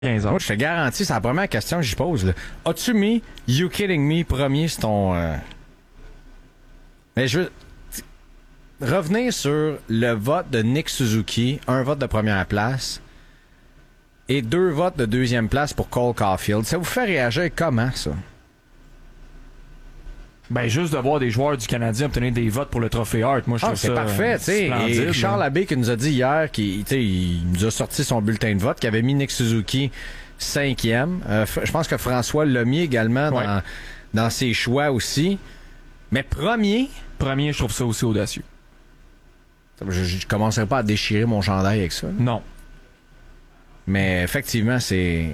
15 ans. Moi, je te garantis, c'est la première question que j'y pose. Là. As-tu mis You Kidding Me premier sur ton... Mais je veux... Revenir sur le vote de Nick Suzuki, un vote de première place et 2 votes de deuxième place pour Cole Caulfield. Ça vous fait réagir comment, ça? Ben, juste de voir des joueurs du Canadien obtenir des votes pour le trophée Hart, moi, je trouve ça c'est parfait, tu sais. Et Charles là. Abbé qui nous a dit hier, il nous a sorti son bulletin de vote, qui avait mis Nick Suzuki 5e. Je pense que François l'a mis également dans ses choix aussi. Mais premier, je trouve ça aussi audacieux. je commencerai pas à déchirer mon chandail avec ça. Non. Mais effectivement, c'est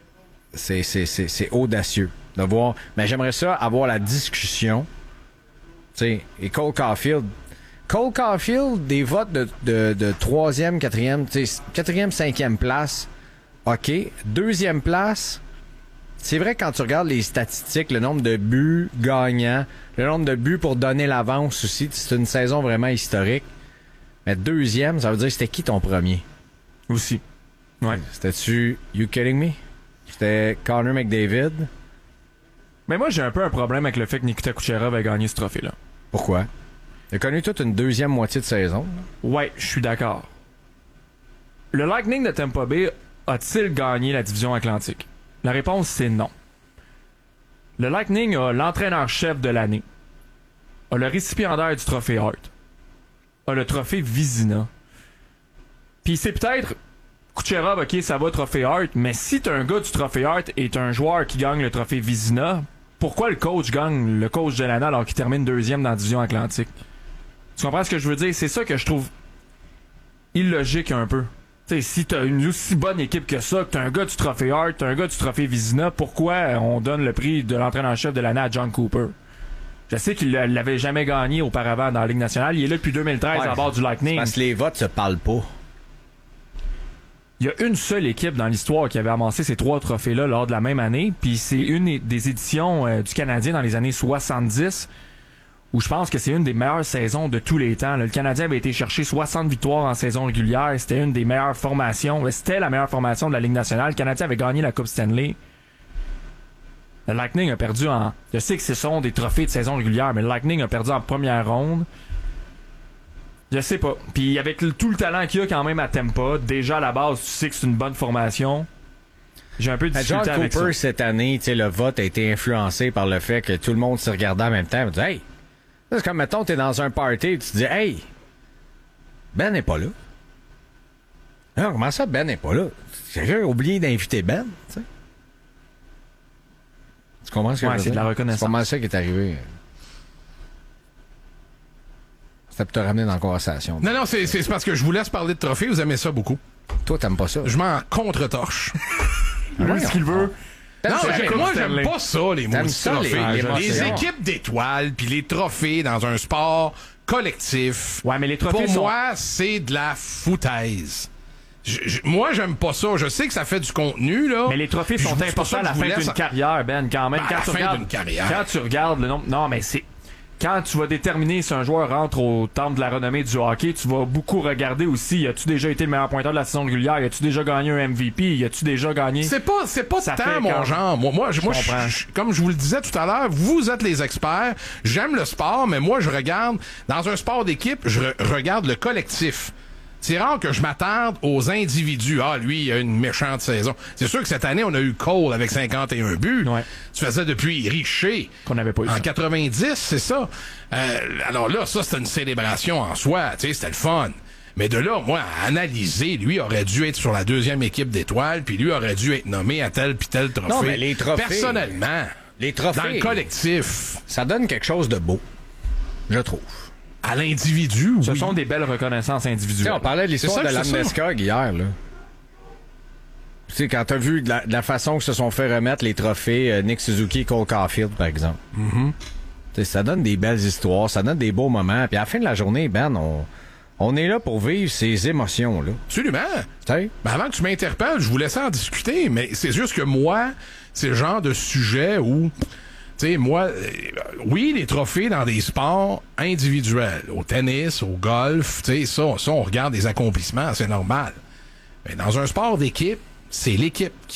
audacieux de voir. Mais j'aimerais ça avoir la discussion. Tu sais, et Cole Caulfield, des votes de 3e, 4e, 4e, 5e place. OK. 2e place. C'est vrai que quand tu regardes les statistiques, le nombre de buts gagnants, le nombre de buts pour donner l'avance aussi, c'est une saison vraiment historique. Mais 2e, ça veut dire c'était qui ton premier? Aussi. Ouais. C'était-tu You Kidding Me? C'était Connor McDavid? Mais moi, j'ai un peu un problème avec le fait que Nikita Kucherov ait gagné ce trophée-là. Pourquoi? Il a connu toute une deuxième moitié de saison. Là. Ouais, je suis d'accord. Le Lightning de Tampa Bay a-t-il gagné la division Atlantique? La réponse, c'est non. Le Lightning a l'entraîneur-chef de l'année, a le récipiendaire du trophée Hart, a le trophée Vizina. Puis c'est peut-être Kucherov, ok, ça va trophée Hart, mais si t'as un gars du trophée Hart et t'as un joueur qui gagne le trophée Vizina, pourquoi le coach gagne le coach de l'année alors qu'il termine 2e dans la division Atlantique? Tu comprends ce que je veux dire? C'est ça que je trouve illogique un peu. T'sais, si t'as une aussi bonne équipe que ça, que t'as un gars du trophée Hart, t'as un gars du trophée Vizina, pourquoi on donne le prix de l'entraîneur-chef de l'année à John Cooper? Je sais qu'il l'avait jamais gagné auparavant dans la Ligue nationale. Il est là depuis 2013 à bord du Lightning. Parce que les votes se parlent pas. Il y a une seule équipe dans l'histoire qui avait amassé ces 3 trophées-là lors de la même année, puis c'est une des éditions du Canadien dans les années 70, où je pense que c'est une des meilleures saisons de tous les temps. Là, le Canadien avait été chercher 60 victoires en saison régulière. C'était une des meilleures formations. C'était la meilleure formation de la Ligue nationale. Le Canadien avait gagné la Coupe Stanley. Le Lightning a perdu en... Je sais que ce sont des trophées de saison régulière, mais le Lightning a perdu en première ronde. Je sais pas. Puis avec tout le talent qu'il y a quand même à Tampa, déjà à la base, tu sais que c'est une bonne formation. J'ai un peu de difficulté John avec Cooper, ça. cette année, le vote a été influencé par le fait que tout le monde se regardait en même temps et dit « Hey! » C'est comme, mettons, t'es dans un party et tu te dis « Hey! Ben n'est pas là. » Non, comment ça, Ben n'est pas là? Quelqu'un a oublié d'inviter Ben, tu sais. Tu comprends ce que je veux c'est dire? de la reconnaissance. C'est pas mal ça qui est arrivé. C'était pour te ramener dans la conversation. Non, c'est parce que je vous laisse parler de trophée. Vous aimez ça beaucoup. Toi, t'aimes pas ça? Je m'en contre-torche. Il veut ce qu'il veut. Non, moi, Stanley. j'aime pas ça, les mots ça, trophées. les Les équipes d'étoiles, puis les trophées dans un sport collectif. Ouais, mais les trophées pour sont... moi, c'est de la foutaise. Moi, j'aime pas ça. Je sais que ça fait du contenu, là. Mais les trophées Puis sont c'est pour importants ça à que la je vous fin laisse- d'une carrière, Ben, quand même. Ben, à la fin d'une carrière. Quand tu regardes le nombre... Non, mais c'est... Quand tu vas déterminer si un joueur rentre au temple de la renommée du hockey, tu vas beaucoup regarder aussi, as-tu déjà été le meilleur pointeur de la saison régulière? As-tu déjà gagné un MVP? As-tu déjà gagné... C'est pas Ça tant fait mon quand- genre. Moi, comprends. comme je vous le disais tout à l'heure, vous êtes les experts. J'aime le sport, mais moi, je regarde, dans un sport d'équipe, je regarde le collectif. C'est rare que je m'attarde aux individus. Ah, lui, il a une méchante saison. C'est sûr que cette année, on a eu Cole avec 51 buts. Ouais. Tu faisais depuis Richer. Qu'on n'avait pas eu En ça. 90, c'est ça. Alors là, ça, c'était une célébration en soi. Tu sais, c'était le fun. Mais de là, moi, à analyser, lui aurait dû être sur la 2e équipe d'étoiles, puis lui aurait dû être nommé à tel puis tel trophée. Non, mais les trophées... Personnellement, Les trophées... dans le collectif, Ça donne quelque chose de beau, je trouve. à l'individu, Ce oui. sont des belles reconnaissances Tu sais, individuelles. on parlait de l'histoire C'est de ça que c'est Landeskog hier, là. Tu sais, quand t'as vu de la façon que se sont fait remettre les trophées Nick Suzuki et Cole Caulfield, par exemple. Tu sais, ça donne des belles histoires, ça donne des beaux moments. Puis à la fin de la journée, Ben, on est là pour vivre ces émotions-là. Absolument. Tu sais? Ben avant que tu m'interpelles, je vous laissais en discuter, mais c'est juste que moi, c'est le genre de sujet où, tu sais, moi, oui, les trophées dans des sports individuels, au tennis, au golf, tu sais, ça, on regarde des accomplissements, c'est normal. Mais dans un sport d'équipe, c'est l'équipe